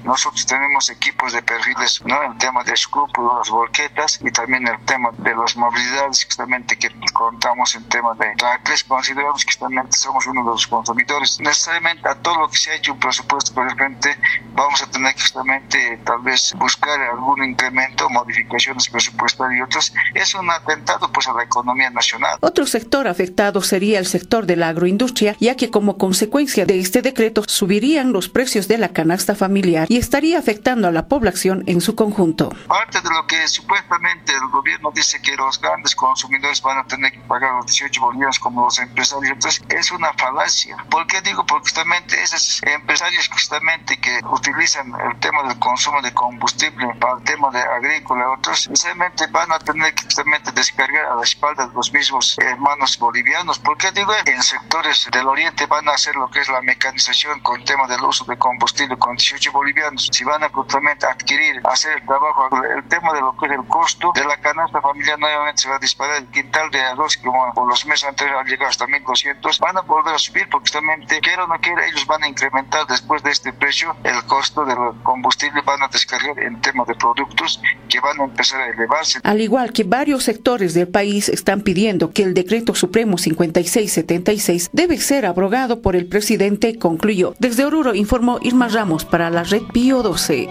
nosotros tenemos equipos de perfiles, ¿no? El tema de escrúpulos, volquetas y también el tema de las movilidades, justamente que contamos en tema de tracles. Consideramos que justamente somos uno de los consumidores. Necesariamente a todo lo que se ha hecho un presupuesto por el frente, vamos a tener que justamente tal vez buscar algún incremento, modificaciones presupuestarias y otras. Es un atentado pues a la economía nacional. Otro sector afectado sería el sector de la agroindustria, ya que como consecuencia de este decreto subirían los precios de la canasta familiar y estaría afectando a la población en su conjunto. Parte de lo que supuestamente el gobierno dice que los grandes consumidores van a tener que pagar los 18 bolivianos como los empresarios, entonces es una falacia. ¿Por qué digo? Porque justamente esos empresarios justamente que utilizan el tema del consumo de combustible para el tema de agrícola y otros, necesariamente van a tener que justamente descargar a la espalda de los mismos hermanos bolivianos. ¿Por qué digo? En sectores del oriente van a hacer lo que es la mecanización con el tema del uso de combustible con 18 bolivianos. Si van a justamente adquirir, hacer el trabajo, el tema de lo que es el costo de la canasta familiar nuevamente se va a disparar. El quintal de arroz, como por los meses anteriores han llegado hasta 1.200, van a volver a subir porque justamente, quiera o no quiera, ellos van a incrementar después de este precio el costo del combustible, van a descargar en tema de productos que van a empezar a elevarse. Al igual que varios sectores del país están pidiendo que el Decreto Supremo 5676 debe ser abrogado por el presidente, concluyó. Desde Oruro informó Irma Ramos para la Red Pío 12.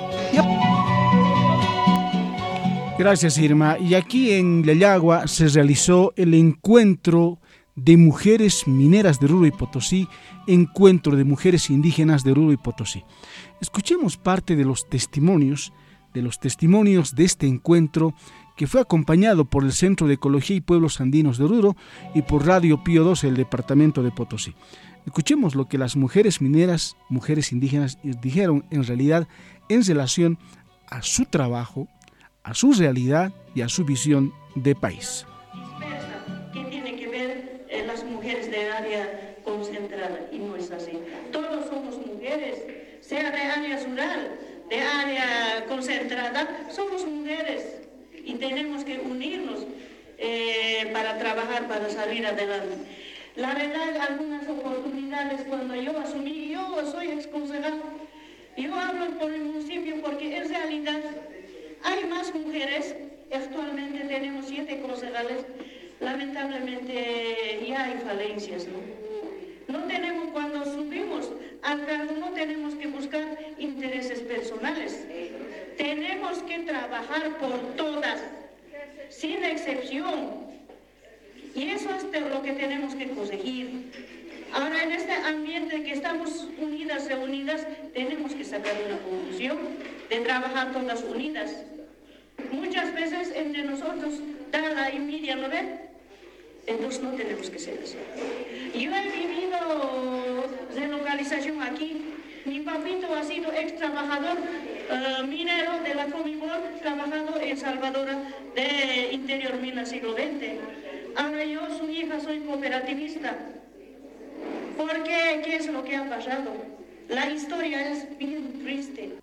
Gracias, Irma. Y aquí en Yayagua se realizó el encuentro de mujeres mineras de Oruro y Potosí, encuentro de mujeres indígenas de Oruro y Potosí. Escuchemos parte de los testimonios de este encuentro, que fue acompañado por el Centro de Ecología y Pueblos Andinos de Oruro y por Radio Pío 12 del departamento de Potosí. Escuchemos lo que las mujeres mineras, mujeres indígenas, dijeron en realidad en relación a su trabajo, a su realidad y a su visión de país. ¿Qué tiene que ver las mujeres de área concentrada? Y no es así. Todos somos mujeres, sea de área rural, de área concentrada, somos mujeres y tenemos que unirnos para trabajar, para salir adelante. La verdad, algunas oportunidades cuando yo asumí, yo soy exconcejal, yo hablo por el municipio porque en realidad hay más mujeres. Actualmente tenemos 7 concejales. Lamentablemente ya hay falencias, ¿no? No tenemos, cuando subimos al cargo, no tenemos que buscar intereses personales. Tenemos que trabajar por todas, sin excepción. Y eso es lo que tenemos que conseguir. Ahora, en este ambiente que estamos unidas, reunidas, tenemos que sacar una conclusión de trabajar todas unidas. Muchas veces entre nosotros da la envidia, ¿no ven? Entonces no tenemos que ser así. Yo he vivido relocalización aquí. Mi papito ha sido ex trabajador minero de la Comibol, trabajando en Salvador de Interior Minas siglo XX. Ahora yo, su hija, soy cooperativista. ¿Por qué? ¿Qué es lo que ha pasado? La historia es bien triste.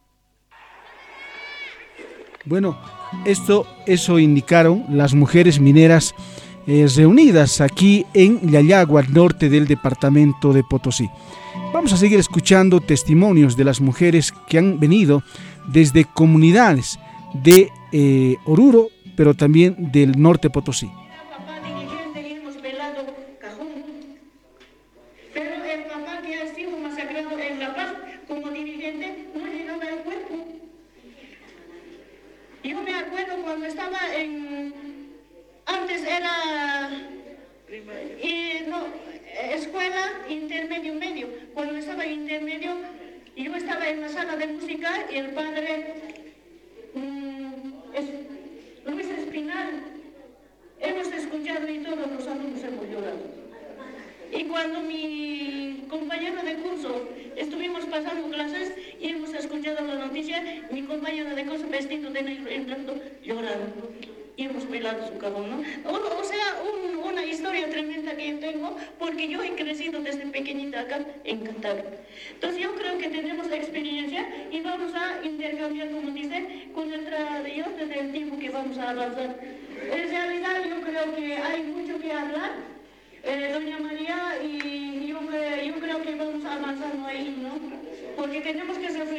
Bueno, eso indicaron las mujeres mineras reunidas aquí en Yayagua, al norte del departamento de Potosí. Vamos a seguir escuchando testimonios de las mujeres que han venido desde comunidades de Oruro, pero también del norte Potosí. Papá dirigente y hemos velado cajón, pero el papá que ha sido masacrado en La Paz como dirigente no llegaba al cuerpo. Yo me acuerdo cuando estaba antes era escuela intermedio medio. Cuando estaba intermedio, yo estaba en la sala de música y el padre Luis Espinal, hemos escuchado y todos los alumnos hemos llorado. Y cuando mi compañero de curso estuvimos pasando clases y hemos escuchado la noticia, mi compañero de curso vestido de negro entrando llorando. Y hemos velado su cajón, ¿no? O sea, una historia tremenda que yo tengo, porque yo he crecido desde pequeñita acá en Cantabria. Entonces yo creo que tenemos experiencia y vamos a intercambiar, como dice, con el del tiempo que vamos a avanzar. En realidad yo creo que hay mucho que hablar, doña María, y yo creo que vamos avanzando ahí, ¿no? Porque tenemos que reflexionar.